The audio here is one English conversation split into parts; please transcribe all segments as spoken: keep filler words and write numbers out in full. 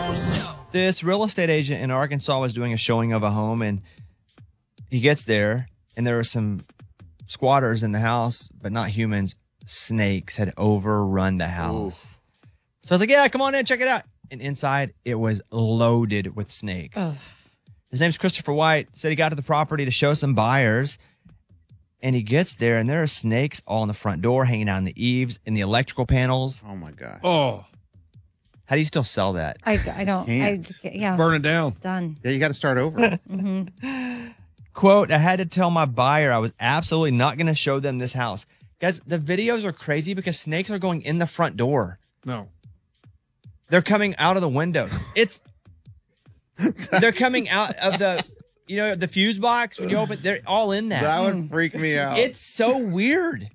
This real estate agent in Arkansas was doing a showing of a home, and he gets there, and there were some squatters in the house, but not humans. Snakes had overrun the house. Ooh. So I was like, yeah, come on in, check it out. And inside, it was loaded with snakes. Ugh. His name's Christopher White. Said he got to the property to show some buyers. And he gets there, and there are snakes all on the front door, hanging out on the eaves, in the electrical panels. Oh, my gosh. Oh. How do you still sell that? I, I don't. I, yeah. Burn it down. It's done. Yeah, you got to start over. mm-hmm. Quote, I had to tell my buyer I was absolutely not going to show them this house. Guys, the videos are crazy because snakes are going in the front door. No. They're coming out of the windows. It's they're coming out of the, you know, the fuse box when you open. They're all in that. That would freak me out. It's so weird.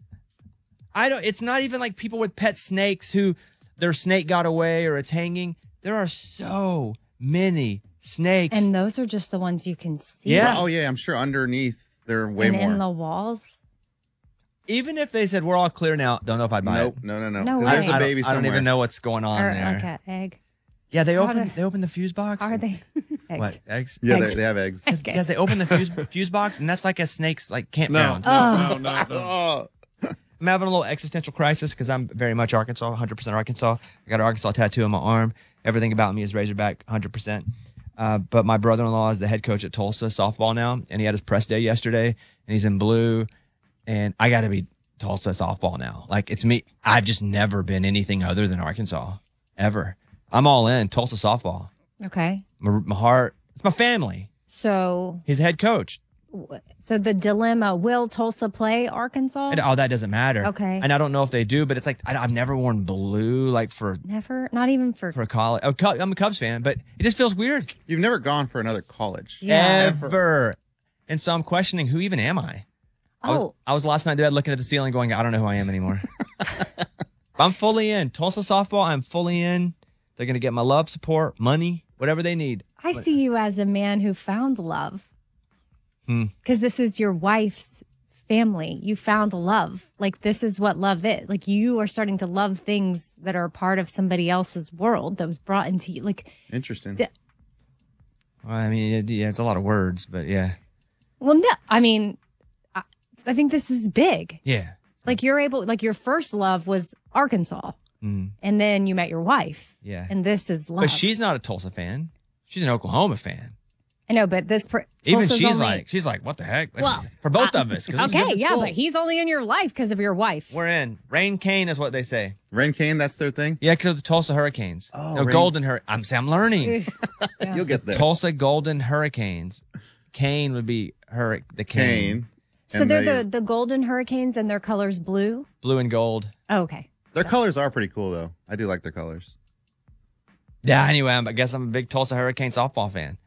I don't. It's not even like people with pet snakes who their snake got away or it's hanging. There are so many snakes, and those are just the ones you can see. Yeah. Oh yeah, I'm sure underneath there are way and more in the walls. Even if they said we're all clear now, don't know if I'd buy nope, it. No, no, no, no. There's way. a baby I don't, I don't somewhere. even know what's going on or there. like an egg. Yeah, they How open do- they open the fuse box. How are they? Eggs. What eggs? Yeah, Eggs. They, they have eggs. Because Okay. they open the fuse, fuse box, and that's like a snake's like No. campground. No, no, no, no. Oh. I'm having a little existential crisis because I'm very much Arkansas, one hundred percent Arkansas. I got an Arkansas tattoo on my arm. Everything about me is Razorback, one hundred percent. Uh, but my brother-in-law is the head coach at Tulsa softball now, and he had his press day yesterday, and he's in blue, and I got to be Tulsa softball now. Like, it's me. I've just never been anything other than Arkansas, ever. I'm all in Tulsa softball. Okay. My, my heart, it's my family. So, He's the head coach. so the dilemma: will Tulsa play Arkansas? And, oh, that doesn't matter. Okay. And I don't know if they do, but it's like I, I've never worn blue like for Never, not even for. for college. Oh, Cub- I'm a Cubs fan, but it just feels weird. You've never gone for another college. Yeah. Ever. And so I'm questioning, who even am I? I was, Oh, I was last night in bed looking at the ceiling going, I don't know who I am anymore. I'm fully in. Tulsa softball, I'm fully in. They're going to get my love, support, money, whatever they need. I see you as a man who found love. Hmm. Because this is your wife's family. You found love. Like, this is what love is. Like, you are starting to love things that are a part of somebody else's world that was brought into you. Like, Interesting. th- Well, I mean, it, yeah, it's a lot of words, but yeah. well, no, I mean, I, I think this is big. Yeah. Like, you're able, like, your first love was Arkansas. Mm, And then you met your wife. yeah. And this is love. But she's not a Tulsa fan. She's an Oklahoma fan. I know, but this per- Even Tulsa's she's only, like, she's like, what the heck? Well, For both uh, of us. 'cause it's a okay, different yeah, school. but he's only in your life because of your wife. We're in. Rain Cane is what they say. Rain Cane, that's their thing? Yeah, because of the Tulsa Hurricanes. Oh, no, Rain- Golden Hur. I'm saying I'm learning. Yeah. You'll get there. Tulsa Golden Hurricanes. Cane would be hur- the cane. Cane. So And they're they- the, the golden hurricanes and their color's blue? Blue and gold. Oh, okay. Their colors are pretty cool, though. I do like their colors. Yeah, anyway, I'm- I guess I'm a big Tulsa Hurricane softball fan.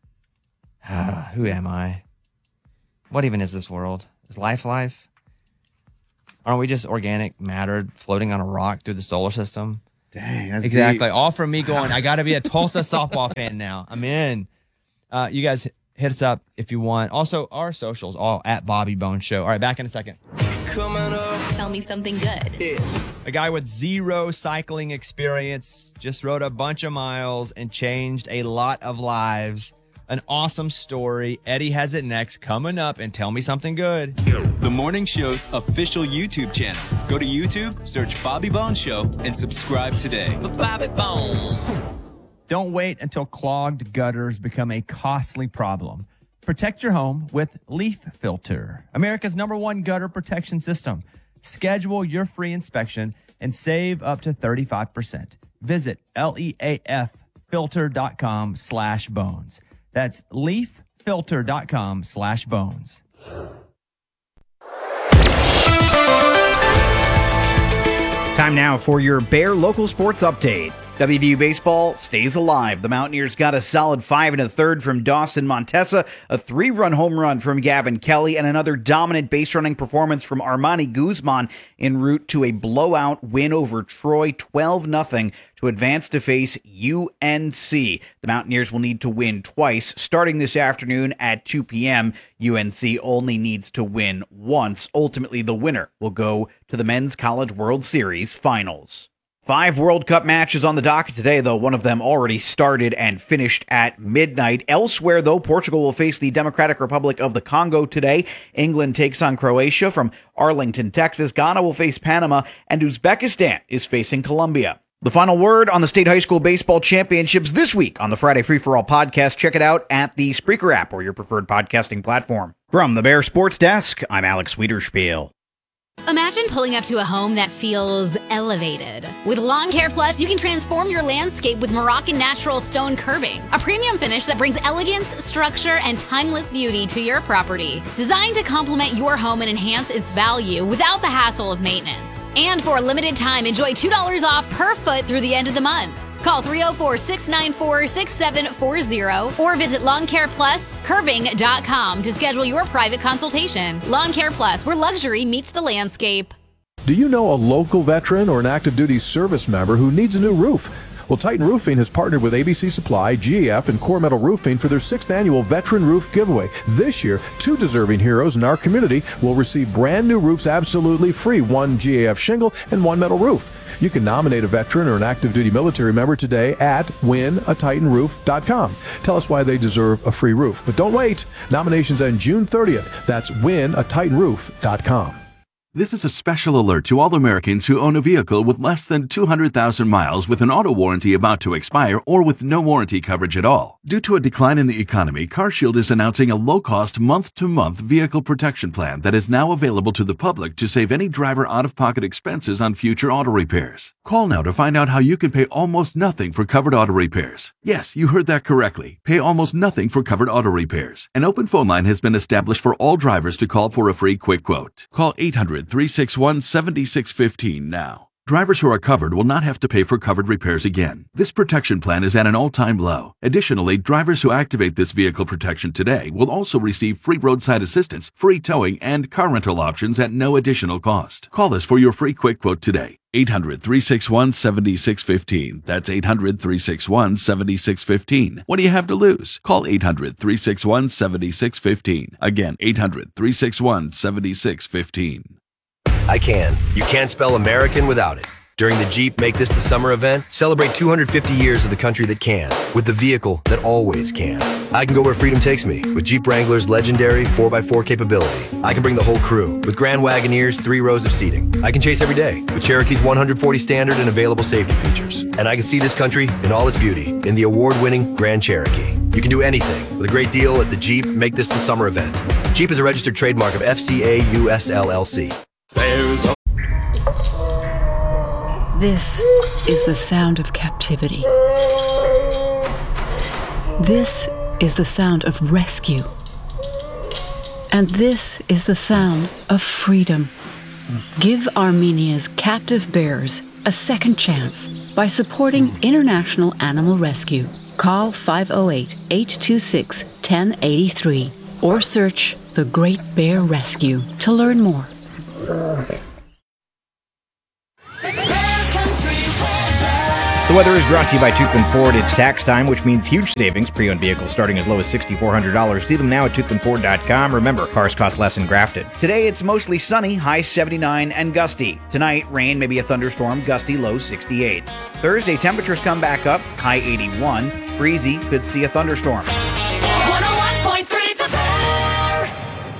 Who am I? What even is this world? Is life life? Aren't we just organic matter floating on a rock through the solar system? Dang, that's Exactly. deep. All from me going, I got to be a Tulsa softball fan now. I'm in. Uh, you guys hit us up if you want. Also, our socials, all at Bobby Bone Show. All right, back in a second. Tell me something good. A guy with zero cycling experience just rode a bunch of miles and changed a lot of lives. An awesome story. Eddie has it next. Coming up, and tell me something good. The morning show's official YouTube channel. Go to YouTube, search Bobby Bones Show, and subscribe today. Bobby Bones. Don't wait until clogged gutters become a costly problem. Protect your home with Leaf Filter, America's number one gutter protection system. Schedule your free inspection and save up to thirty-five percent. Visit leaffilter.com slash bones. That's leaffilter.com slash bones. Time now for your Bear Local Sports Update. W V U Baseball stays alive. The Mountaineers got a solid five and a third from Dawson Montesa, a three-run home run from Gavin Kelly, and another dominant base-running performance from Armani Guzman en route to a blowout win over Troy, twelve nothing, to advance to face U N C. The Mountaineers will need to win twice, starting this afternoon at two p.m. U N C only needs to win once. Ultimately, the winner will go to the Men's College World Series Finals. Five World Cup matches on the docket today, though one of them already started and finished at midnight. Elsewhere, though, Portugal will face the Democratic Republic of the Congo today. England takes on Croatia from Arlington, Texas. Ghana will face Panama, and Uzbekistan is facing Colombia. The final word on the State High School Baseball Championships this week on the Friday Free For All podcast. Check it out at the Spreaker app or your preferred podcasting platform. From the Bear Sports Desk, I'm Alex Wiederspiel. Imagine pulling up to a home that feels elevated. With Lawn Care Plus, you can transform your landscape with Moroccan natural stone curbing, a premium finish that brings elegance, structure, and timeless beauty to your property. Designed to complement your home and enhance its value without the hassle of maintenance. And for a limited time, enjoy two dollars off per foot through the end of the month. Call three oh four, six nine four, six seven four zero or visit lawn care plus curbing dot com to schedule your private consultation. Lawn Care Plus, where luxury meets the landscape. Do you know a local veteran or an active duty service member who needs a new roof? Well, Titan Roofing has partnered with A B C Supply, G A F, and Core Metal Roofing for their sixth annual Veteran Roof Giveaway. This year, two deserving heroes in our community will receive brand new roofs absolutely free, one G A F shingle and one metal roof. You can nominate a veteran or an active duty military member today at win a titan roof dot com. Tell us why they deserve a free roof. But don't wait. Nominations end June thirtieth. That's win a titan roof dot com. This is a special alert to all Americans who own a vehicle with less than two hundred thousand miles with an auto warranty about to expire or with no warranty coverage at all. Due to a decline in the economy, CarShield is announcing a low-cost month-to-month vehicle protection plan that is now available to the public to save any driver out-of-pocket expenses on future auto repairs. Call now to find out how you can pay almost nothing for covered auto repairs. Yes, you heard that correctly. Pay almost nothing for covered auto repairs. An open phone line has been established for all drivers to call for a free quick quote. Call eight hundred, three six one, seven six one five now. Drivers who are covered will not have to pay for covered repairs again. This protection plan is at an all-time low. Additionally, drivers who activate this vehicle protection today will also receive free roadside assistance, free towing, and car rental options at no additional cost. Call us for your free quick quote today. eight hundred, three six one, seven six one five. That's eight hundred, three six one, seven six one five. What do you have to lose? Call eight hundred, three six one, seven six one five. Again, eight hundred, three six one, seven six one five. I can. You can't spell American without it. During the Jeep Make This the Summer event, celebrate two hundred fifty years of the country that can, with the vehicle that always can. I can go where freedom takes me, with Jeep Wrangler's legendary four by four capability. I can bring the whole crew, with Grand Wagoneer's three rows of seating. I can chase every day, with Cherokee's one hundred forty standard and available safety features. And I can see this country in all its beauty, in the award-winning Grand Cherokee. You can do anything, with a great deal at the Jeep Make This the Summer event. Jeep is a registered trademark of F C A U S L L C. There's a This is the sound of captivity. This is the sound of rescue. And this is the sound of freedom. Give Armenia's captive bears a second chance by supporting International Animal Rescue. Call five oh eight, eight two six, one oh eight three or search The Great Bear Rescue to learn more. The weather is brought to you by Toothman Ford. It's tax time, which means huge savings. Pre-owned vehicles starting as low as six thousand four hundred dollars. See them now at toothman ford dot com. Remember, cars cost less than grafted. Today, it's mostly sunny, high seventy-nine and gusty. Tonight, rain, maybe a thunderstorm, gusty, low sixty-eight. Thursday, temperatures come back up, high eighty-one. Breezy, could see a thunderstorm. one oh one point three The Bear.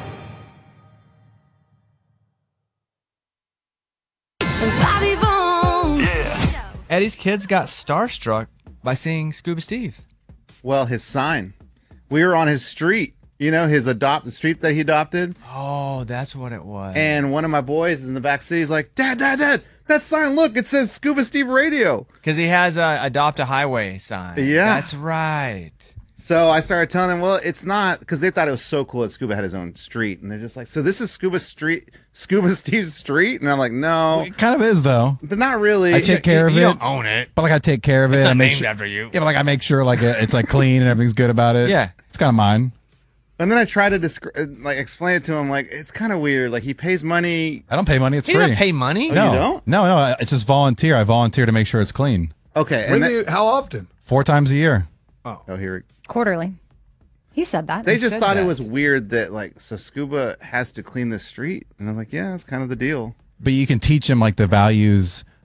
Bobby Bones. Yeah. Eddie's kids got starstruck by seeing Scuba Steve. Well, his sign. We were on his street, you know, his adopt the street that he adopted. Oh, that's what it was. And one of my boys in the back seat is like, Dad, Dad, Dad, that sign, look, it says Scuba Steve Radio. Because he has a Adopt a Highway sign. Yeah. That's right. So I started telling him, well, it's not, because they thought it was so cool that Scuba had his own street. And they're just like, so this is Scuba Street, Scuba Steve's street? And I'm like, no. It kind of is, though. But not really. I take care you, of you it. You don't own it. But like I take care of it. It's not I make named sure, after you. Yeah, but like I make sure like it's like clean and everything's good about it. Yeah. It's kind of mine. And then I try to descri- like explain it to him, like, it's kind of weird. Like, he pays money. I don't pay money. It's He free. doesn't pay money? Oh, no, you don't? No, no. It's just volunteer. I volunteer to make sure it's clean. Okay. When And do you, how often? Four times a year. Oh, oh here. Quarterly. He said that. They He just said thought that. it was weird that, like, so Scuba has to clean the street. And I was like, yeah, that's kind of the deal. But you can teach them like the values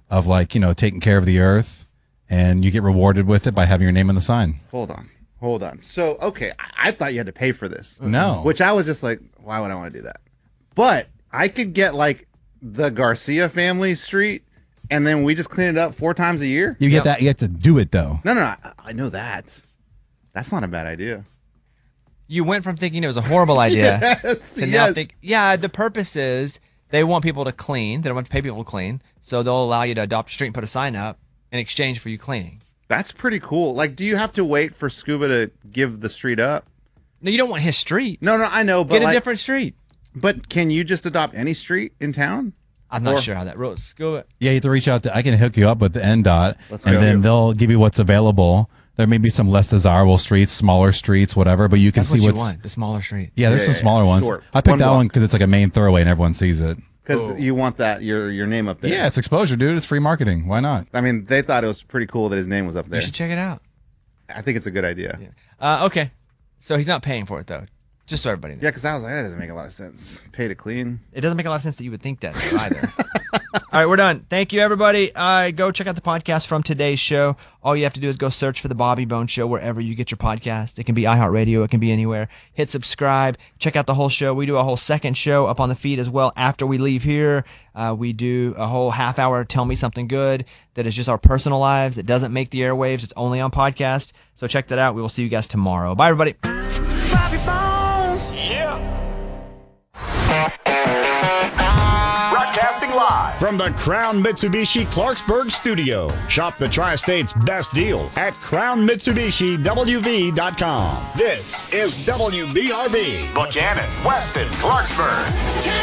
of like, you know, taking care of the earth, and you get rewarded with it by having your name on the sign. Hold on. Hold on. So, okay, I, I thought you had to pay for this. No. Which I was just like, why would I want to do that? But I could get like the Garcia family street, and then we just clean it up four times a year. You get that. You have to do it though. No, no, no. I, I know that. That's not a bad idea. You went from thinking it was a horrible idea yes, to now yes. think, yeah, the purpose is they want people to clean. They don't want to pay people to clean. So they'll allow you to adopt a street and put a sign up in exchange for you cleaning. That's pretty cool. Like, do you have to wait for Scuba to give the street up? No, you don't want his street. No, no, I know. But Get a like, different street. But can you just adopt any street in town? I'm not Or- sure how that rules. Scuba. Yeah, you have to reach out to. I can hook you up with the N D O T, Let's and go. then they'll give you what's available. There may be some less desirable streets, smaller streets, whatever, but you can That's see what you what's. want, the smaller street. Yeah, there's Yeah, some yeah, smaller yeah. ones. Short. I picked One that block. one because it's like a main thoroughway and everyone sees it. Because you want that your your name up there. Yeah, it's exposure, dude. It's free marketing. Why not? I mean, they thought it was pretty cool that his name was up there. You should check it out. I think it's a good idea. Yeah, Uh, okay. So he's not paying for it, though. Just so everybody knows. because I was like, that doesn't make a lot of sense. Pay to clean. It doesn't make a lot of sense that you would think that either. All right, we're done. Thank you, everybody. Uh, go check out the podcast from today's show. All you have to do is go search for The Bobby Bone Show wherever you get your podcast. It can be iHeartRadio. It can be anywhere. Hit subscribe. Check out the whole show. We do a whole second show up on the feed as well after we leave here. Uh, we do a whole half hour Tell Me Something Good that is just our personal lives. It doesn't make the airwaves. It's only on podcast. So check that out. We will see you guys tomorrow. Bye, everybody. Bobby Bones. Yeah. Broadcasting live from the Crown Mitsubishi Clarksburg studio. Shop the Tri-State's best deals at crown mitsubishi w v dot com. This is W B R B. Buchanan, Weston, Clarksburg.